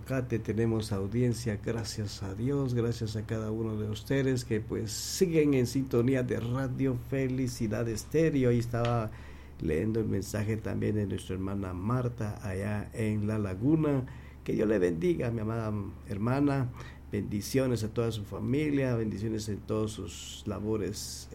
Aguacate tenemos audiencia, gracias a Dios, gracias a cada uno de ustedes que pues siguen en sintonía de Radio Felicidad Estéreo. Ahí estaba leyendo el mensaje también de nuestra hermana Marta allá en La Laguna. Que Dios le bendiga, mi amada hermana. Bendiciones a toda su familia, bendiciones en todas sus labores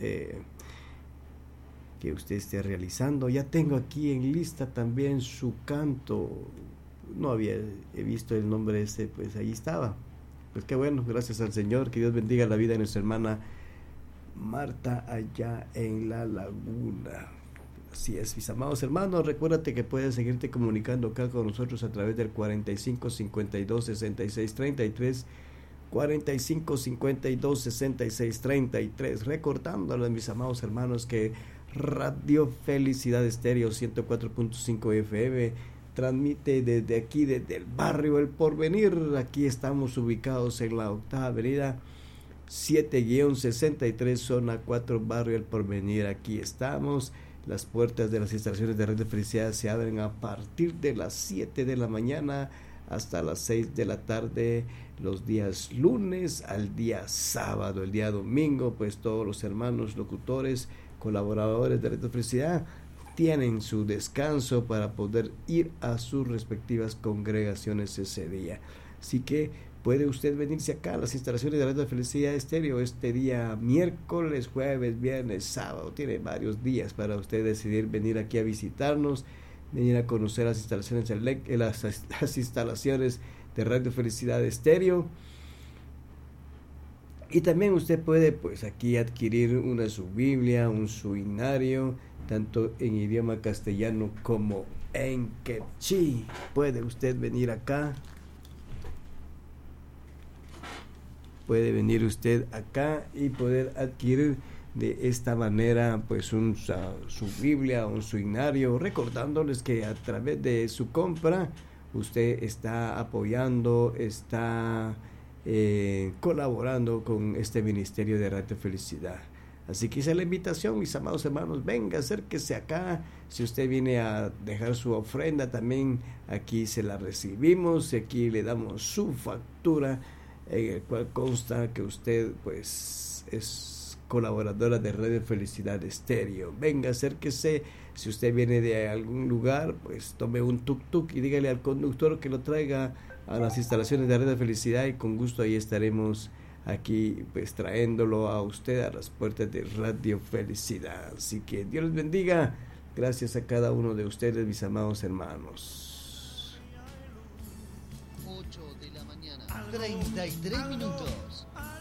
que usted esté realizando. Ya tengo aquí en lista también su canto. No había visto el nombre pues ahí estaba. Pues qué bueno, gracias al Señor. Que Dios bendiga la vida de nuestra hermana Marta allá en La Laguna. Así es, mis amados hermanos, recuérdate que puedes seguirte comunicando acá con nosotros a través del 45 52 66 33, 45 52 66 33, recordándoles, mis amados hermanos, que Radio Felicidad Estéreo 104.5 FM transmite desde aquí, desde el barrio El Porvenir. Aquí estamos ubicados en la octava avenida 7-63, zona 4, barrio El Porvenir. Aquí estamos. Las puertas de las instalaciones de Radio Felicidad se abren a partir de las 7 de la mañana hasta las 6 de la tarde, los días lunes al día sábado. El día domingo, pues todos los hermanos locutores, colaboradores de Radio Felicidad tienen su descanso para poder ir a sus respectivas congregaciones ese día. Así que puede usted venirse acá a las instalaciones de Radio Felicidad Estéreo este día miércoles, jueves, viernes, sábado. Tiene varios días para usted decidir venir aquí a visitarnos, venir a conocer las instalaciones las instalaciones de Radio Felicidad Estéreo. Y también usted puede pues aquí adquirir su Biblia, un suinario, tanto en idioma castellano como en quechí. Puede usted venir acá. Puede venir usted acá y poder adquirir de esta manera pues su Biblia, un suinario, recordándoles que a través de su compra usted está apoyando, está colaborando con este ministerio de Radio Felicidad. Así que esa es la invitación, mis amados hermanos, venga, acérquese acá. Si usted viene a dejar su ofrenda, también aquí se la recibimos, aquí le damos su factura, en el cual consta que usted pues es colaboradora de Radio Felicidad Estéreo. Venga, acérquese. Si usted viene de algún lugar, pues tome un tuk-tuk y dígale al conductor que lo traiga a las instalaciones de Radio Felicidad, y con gusto ahí estaremos aquí pues trayéndolo a usted a las puertas de Radio Felicidad. Así que Dios les bendiga. Gracias a cada uno de ustedes, mis amados hermanos. 8 de la mañana, 33 minutos.